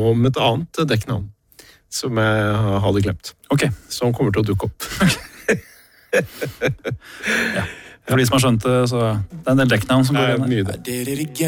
om et annet dekknavn som jeg hadde glemt. Ok. Som kommer til å dukke opp. Ja. For de som har skjønt det, så det er en del dekknavn som går igjen. Mye det.